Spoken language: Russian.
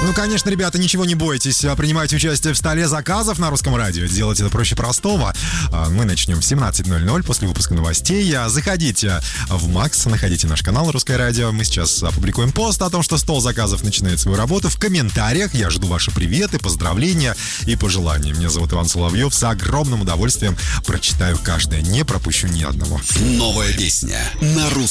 Ну, конечно, ребята, ничего не бойтесь. Принимайте участие в столе заказов на Русском радио. Сделать это проще простого. Мы начнем в 17:00 после выпуска новостей. Заходите в Макс, находите наш канал Русское радио. Мы сейчас опубликуем пост о том, что стол заказов начинает свою работу. В комментариях я жду ваши приветы, поздравления и пожелания. Меня зовут Иван Соловьев. С огромным удовольствием прочитаю каждое. Не пропущу ни одного. Новая песня на Русском